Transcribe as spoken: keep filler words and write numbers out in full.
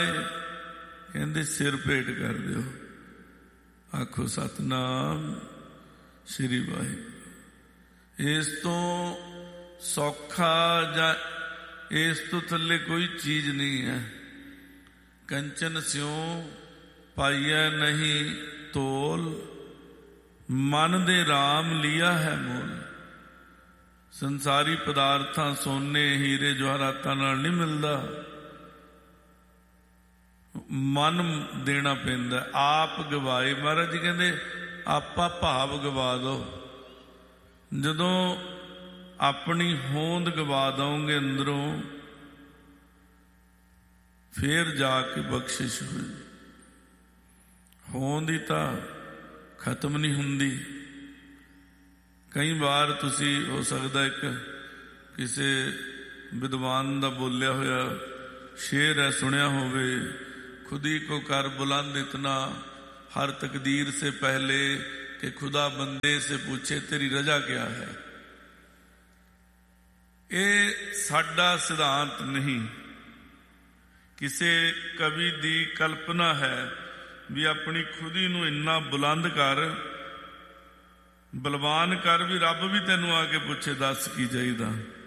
कहते सिर भेंट कर दो, आखो सतनाम श्री वाहिगुरू। इस तो सौखा जा इस तो थले कोई चीज नहीं है। कंचन स्यों पाइया नहीं तोल, मन दे राम लिया है मोल। संसारी पदार्थां सोने हीरे जवाहरातां नाल नहीं मिलता, मन देना पैंदा। आप गवाए, महाराज जी कहते आपा भाव गवा दो। जदों अपनी होंद गवा दोगे अंदरों, फिर जाके बख्शिश हुई। होंद ही तो खत्म नहीं हुंदी। कई बार तुसी हो सकता एक किसी विद्वान का बोलिया होया शेर है सुनिया होवे, खुदी को कर बुलंद इतना हर तकदीर से पहले कि खुदा बंदे से पूछे तेरी रजा क्या है। ये साडा सिद्धांत नहीं, किसी कवि दी कल्पना है भी अपनी खुदी नूं इन्ना बुलंद कर, बलवान कर भी रब भी तैनूं आके पूछे दस की चाहिदा।